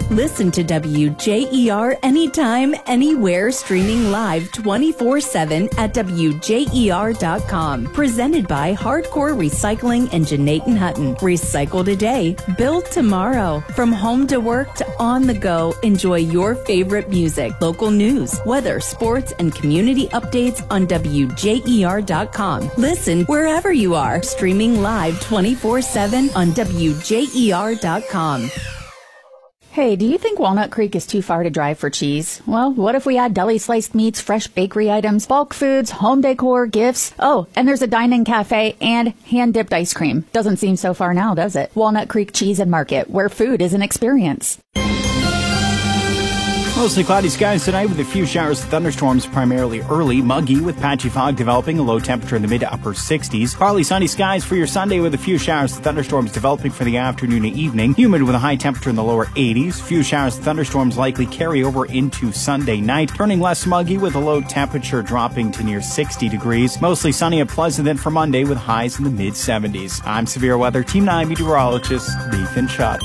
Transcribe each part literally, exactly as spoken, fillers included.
Listen to W J E R anytime, anywhere, streaming live twenty-four seven at W J E R dot com. Presented by Hardcore Recycling and Janaten Hutton. Recycle today, build tomorrow. From home to work to on the go, enjoy your favorite music, local news, weather, sports, and community updates on W J E R dot com. Listen wherever you are, streaming live twenty-four seven on W J E R dot com. Hey, do you think Walnut Creek is too far to drive for cheese? Well, what if we had deli sliced meats, fresh bakery items, bulk foods, home decor, gifts? Oh, and there's a dine-in cafe and hand-dipped ice cream. Doesn't seem so far now, does it? Walnut Creek Cheese and Market, where food is an experience. Mostly cloudy skies tonight with a few showers and thunderstorms primarily early. Muggy with patchy fog developing, a low temperature in the mid to upper sixties. Partly sunny skies for your Sunday with a few showers and thunderstorms developing for the afternoon and evening. Humid with a high temperature in the lower eighties. Few showers and thunderstorms likely carry over into Sunday night. Turning less muggy with a low temperature dropping to near sixty degrees. Mostly sunny and pleasant then for Monday with highs in the mid seventies. I'm Severe Weather Team nine meteorologist Nathan Schutt.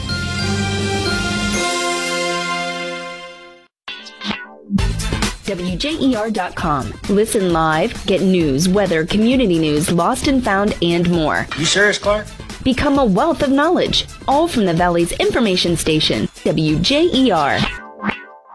W J E R dot com. Listen live, get news, weather, community news, lost and found, and more. You serious, Clark? Become a wealth of knowledge, all from the Valley's information station, W J E R.